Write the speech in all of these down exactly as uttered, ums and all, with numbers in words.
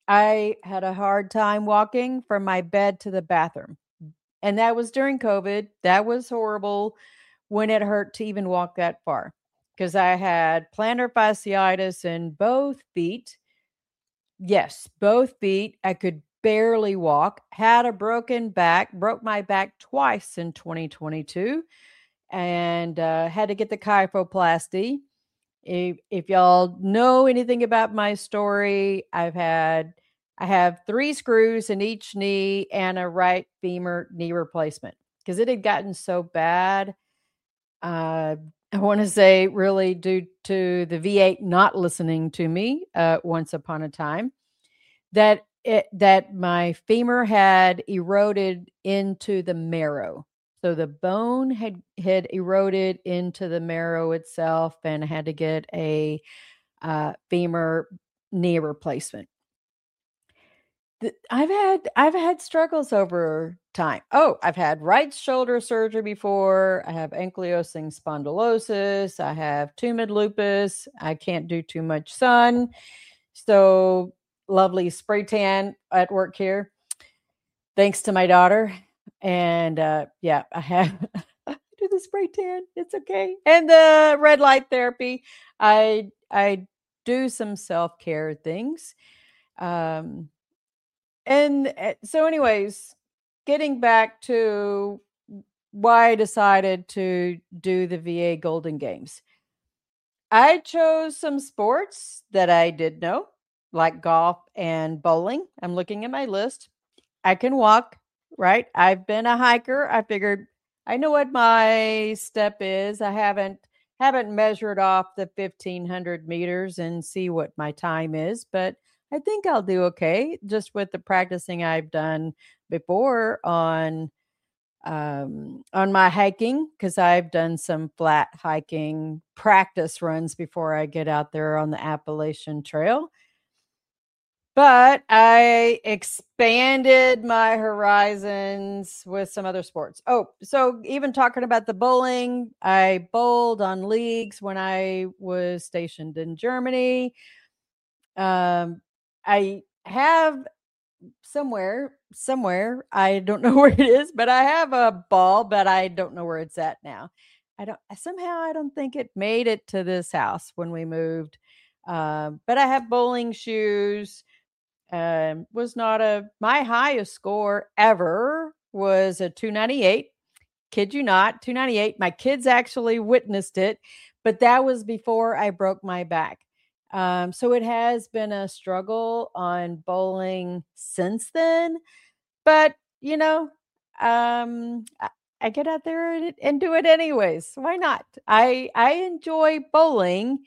I had a hard time walking from my bed to the bathroom. And that was during COVID. That was horrible when it hurt to even walk that far because I had plantar fasciitis in both feet. Yes, both feet. I could barely walk, had a broken back, broke my back twice in twenty twenty-two, and uh, had to get the kyphoplasty. If, if y'all know anything about my story, I've had I have three screws in each knee and a right femur knee replacement because it had gotten so bad. Uh, I want to say really due to the V A not listening to me uh, once upon a time that it that my femur had eroded into the marrow. So the bone had had eroded into the marrow itself, and I had to get a uh, femur knee replacement. Th- I've had I've had struggles over time. Oh, I've had right shoulder surgery before. I have ankylosing spondylosis. I have tumid lupus. I can't do too much sun. So lovely spray tan at work here, thanks to my daughter. And uh, yeah, I have I do the spray tan. It's okay. And the red light therapy. I I do some self care things. Um, and uh, so, anyways, getting back to why I decided to do the V A Golden Games. I chose some sports that I did know, like golf and bowling. I'm looking at my list. I can walk, right? I've been a hiker. I figured I know what my step is. I haven't haven't measured off the fifteen hundred meters and see what my time is, but I think I'll do okay just with the practicing I've done before on um, on my hiking because I've done some flat hiking practice runs before I get out there on the Appalachian Trail. But I expanded my horizons with some other sports. Oh, so even talking about the bowling, I bowled on leagues when I was stationed in Germany. Um, I have somewhere, somewhere, I don't know where it is, but I have a ball, but I don't know where it's at now. I don't somehow I don't think it made it to this house when we moved. Um, but I have bowling shoes. Um, was not a my highest score ever was a two ninety-eight. Kid you not, two ninety-eight. My kids actually witnessed it, but that was before I broke my back. Um, so it has been a struggle on bowling since then. But, you know, um, I, I get out there and, and do it anyways. Why not? I I enjoy bowling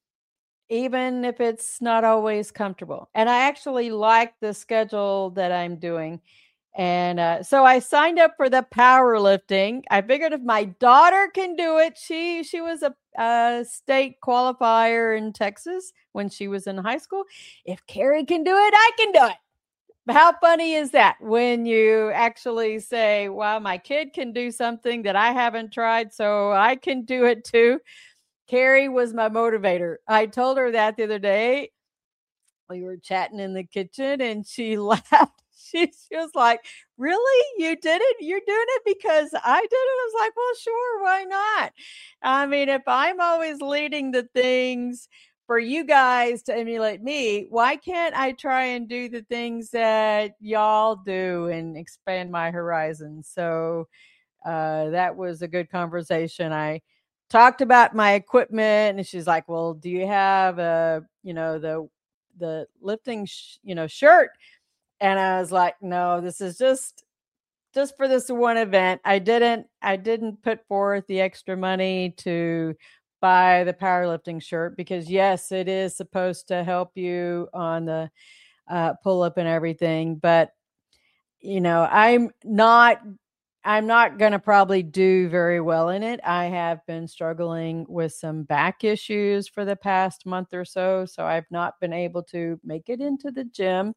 even if it's not always comfortable. And I actually like the schedule that I'm doing. And uh, so I signed up for the powerlifting. I figured if my daughter can do it, she she was a, a state qualifier in Texas when she was in high school. If Carrie can do it, I can do it. How funny is that when you actually say, "Wow, my kid can do something that I haven't tried, so I can do it too." Carrie was my motivator. I told her that the other day. We were chatting in the kitchen and she laughed. She, she was like, "Really? You did it? You're doing it because I did it?" I was like, "Well, sure. Why not?" I mean, if I'm always leading the things for you guys to emulate me, why can't I try and do the things that y'all do and expand my horizons? So, uh, that was a good conversation. I talked about my equipment, and she's like, "Well, do you have a, you know, the the lifting, sh- you know, shirt?" And I was like, "No, this is just just for this one event. I didn't I didn't put forth the extra money to buy the powerlifting shirt because yes, it is supposed to help you on the uh, pull up and everything, but you know, I'm not I'm not going to probably do very well in it. I have been struggling with some back issues for the past month or so, so I've not been able to make it into the gym.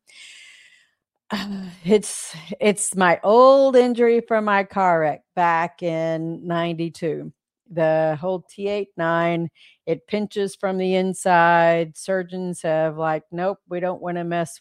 It's it's my old injury from my car wreck back in ninety-two. The whole T eighty-nine, it pinches from the inside. Surgeons have like, nope, we don't want to mess